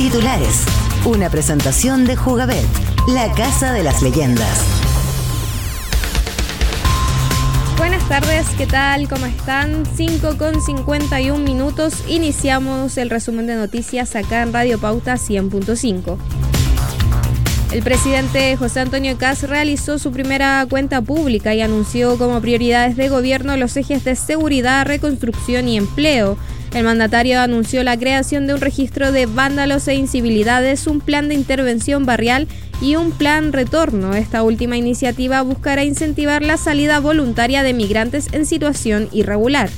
Titulares. Una presentación de Jugabet, la casa de las leyendas. Buenas tardes, ¿qué tal? ¿Cómo están? 5:51. Iniciamos el resumen de noticias acá en Radio Pauta 100.5. El presidente José Antonio Kast realizó su primera cuenta pública y anunció como prioridades de gobierno los ejes de seguridad, reconstrucción y empleo. El mandatario anunció la creación de un registro de vándalos e incivilidades, un plan de intervención barrial y un plan retorno. Esta última iniciativa buscará incentivar la salida voluntaria de migrantes en situación irregular.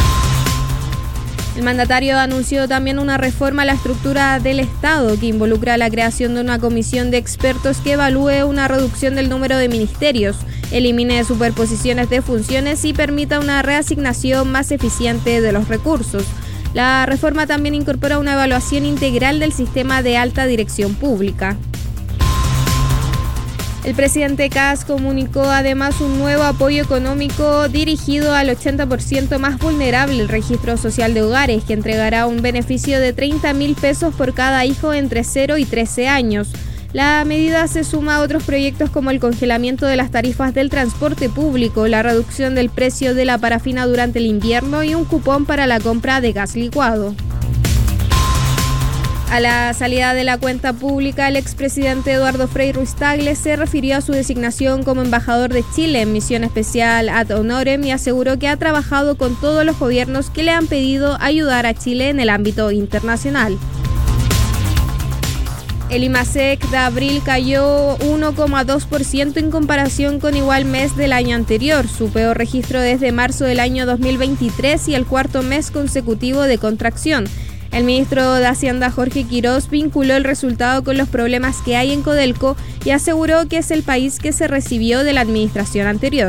El mandatario anunció también una reforma a la estructura del Estado que involucra la creación de una comisión de expertos que evalúe una reducción del número de ministerios, elimine superposiciones de funciones y permita una reasignación más eficiente de los recursos. La reforma también incorpora una evaluación integral del sistema de alta dirección pública. El presidente Kast comunicó además un nuevo apoyo económico dirigido al 80% más vulnerable, el registro social de hogares, que entregará un beneficio de 30.000 pesos por cada hijo entre 0 y 13 años. La medida se suma a otros proyectos como el congelamiento de las tarifas del transporte público, la reducción del precio de la parafina durante el invierno y un cupón para la compra de gas licuado. A la salida de la cuenta pública, el expresidente Eduardo Frei Ruiz-Tagle se refirió a su designación como embajador de Chile en misión especial ad honorem y aseguró que ha trabajado con todos los gobiernos que le han pedido ayudar a Chile en el ámbito internacional. El IMASEC de abril cayó 1,2% en comparación con igual mes del año anterior, su peor registro desde marzo del año 2023 y el cuarto mes consecutivo de contracción. El ministro de Hacienda, Jorge Quirós, vinculó el resultado con los problemas que hay en Codelco y aseguró que es el país que se recibió de la administración anterior.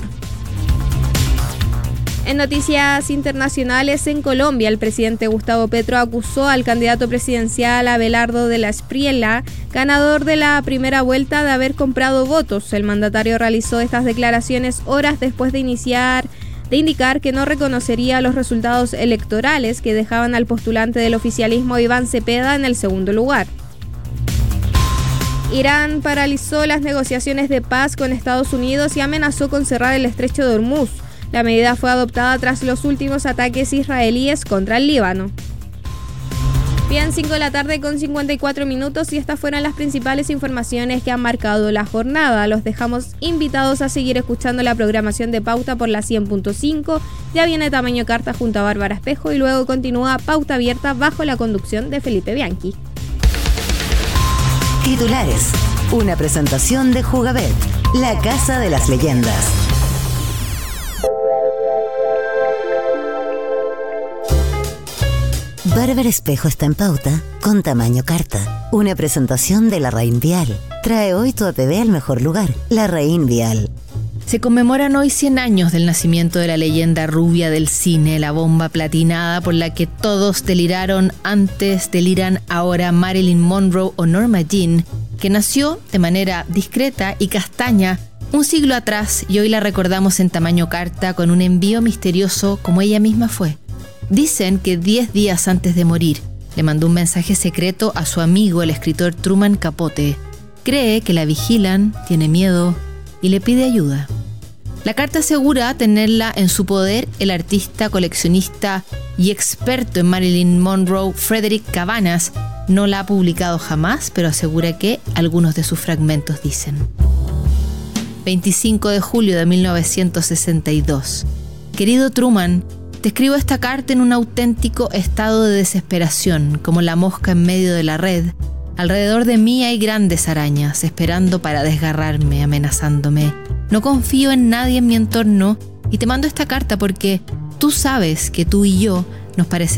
En noticias internacionales, en Colombia, el presidente Gustavo Petro acusó al candidato presidencial Abelardo de la Espriella, ganador de la primera vuelta, de haber comprado votos. El mandatario realizó estas declaraciones horas después de indicar que no reconocería los resultados electorales que dejaban al postulante del oficialismo Iván Cepeda en el segundo lugar. Irán paralizó las negociaciones de paz con Estados Unidos y amenazó con cerrar el estrecho de Hormuz. La medida fue adoptada tras los últimos ataques israelíes contra el Líbano. Bien, 5:54 y estas fueron las principales informaciones que han marcado la jornada. Los dejamos invitados a seguir escuchando la programación de Pauta por la 100.5. Ya viene Tamaño Carta junto a Bárbara Espejo y luego continúa Pauta Abierta bajo la conducción de Felipe Bianchi. Titulares. Una presentación de Jugabet, la casa de las leyendas. Bárbara Espejo está en Pauta con Tamaño Carta. Una presentación de Larraín Vial. Trae hoy tu APB al mejor lugar, Larraín Vial. Se conmemoran hoy 100 años del nacimiento de la leyenda rubia del cine, la bomba platinada por la que todos deliraron antes, deliran ahora Marilyn Monroe o Norma Jean, que nació de manera discreta y castaña un siglo atrás y hoy la recordamos en Tamaño Carta con un envío misterioso como ella misma fue. Dicen que 10 días antes de morir le mandó un mensaje secreto a su amigo el escritor Truman Capote. Cree que la vigilan, tiene miedo y le pide ayuda. La carta asegura tenerla en su poder el artista, coleccionista y experto en Marilyn Monroe, Frederick Cabanas. No la ha publicado jamás, pero asegura que algunos de sus fragmentos dicen: 25 de julio de 1962. Querido Truman, te escribo esta carta en un auténtico estado de desesperación, como la mosca en medio de la red. Alrededor de mí hay grandes arañas, esperando para desgarrarme, amenazándome. No confío en nadie en mi entorno y te mando esta carta porque tú sabes que tú y yo nos parecemos